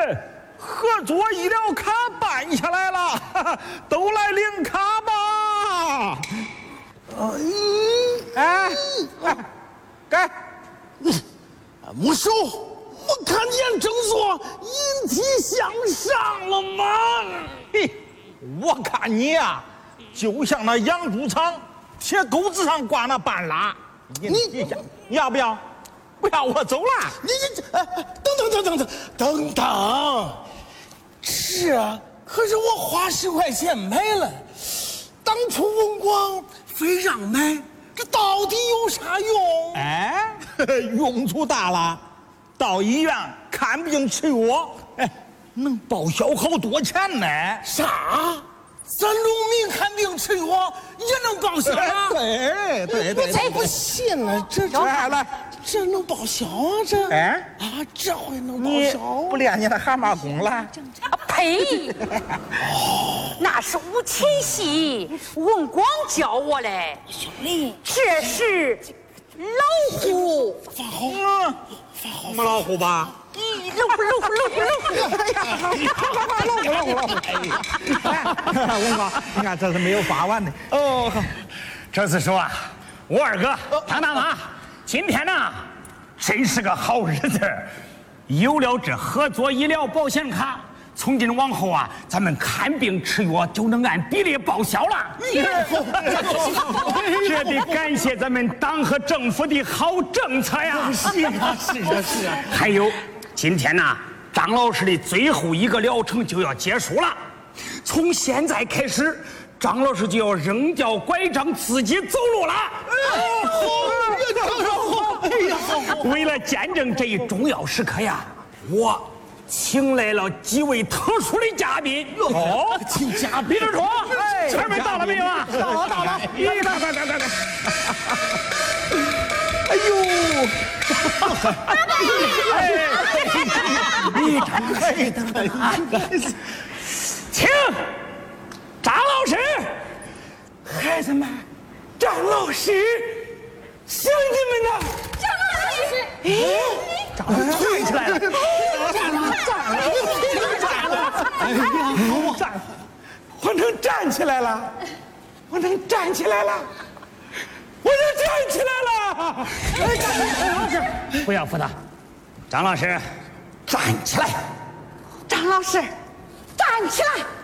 合作医疗卡办下来了，都来领卡吧。该。 木叔，我看见正所引体向上了吗？ 嘿，我看你呀、就像那养猪场铁钩子上挂那半拉。你要不要？不要，我走了。 等，这可是我花10块钱买了，当初文广非让买，这到底有啥用？ 哎，用处大了，到医院看病吃药，哎，能报销好多钱呢。 啥？咱农民看病吃药也能报销啊？ 对， 我才不信呢！这能报销啊？这这回能报销？ 不练你的蛤蟆功了？ 呸！那是武琴戏，文广教我嘞。 兄弟， 这是老虎。 发好， 什么老虎吧？ 老虎。 文广，你看这是没有发完的。 哦，这是说啊，我二哥当啊，今天呢，真是个好日子，有了这合作医疗保险卡，从今往后啊，咱们看病吃药就能按比例报销了。这得感谢咱们党和政府的好政策呀！ 是啊。 还有，今天呢，张老师的最后一个疗程就要结束了，从现在开始，张老师就要扔掉拐杖自己走路了。为了见证这一重要时刻呀，我请来了几位特殊的嘉宾。哦， 请嘉宾， 李志忠，前面到了没有啊？ 到了。 来。 哎呦！ 请张老师，孩子们，张老师，想你们呢。张老师站起来了， 我能站起来了，我能站起来了。 老师，不要扶他，张老师，站起来。 张老师，站起来。